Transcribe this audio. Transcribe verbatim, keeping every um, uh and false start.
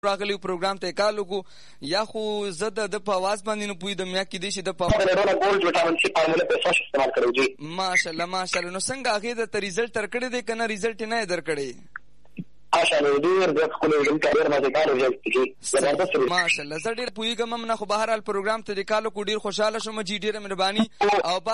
راغلی پروګرام ته کال وکړو یا خو زه د په اواز باندې نه پوهېدم یا کېدای شي د په ګولډ وټامین سي فارموله په اساس استعمال کړو جی. ماشاءالله ماشاءالله. نو څنګه هغې درته ریزلټ درکړی دی که نه ریزلټ یې نه یې درکړی؟ ماشاءالله ډېر زیات ښکلی ریزلټ ډېر مزېدار ریزلټ دی زبردست ریزلټ. ماشاءالله. زه ډېر پوهېږم هم نه خو بهرحال پروګرام ته د کال وکړو ډېر خوشحاله شوم جي. ډېره مهرباني او